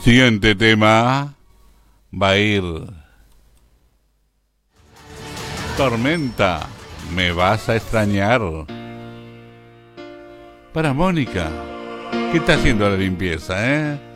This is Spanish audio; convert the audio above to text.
Siguiente tema va a ir Tormenta, me vas a extrañar. Para Mónica, que está haciendo la limpieza,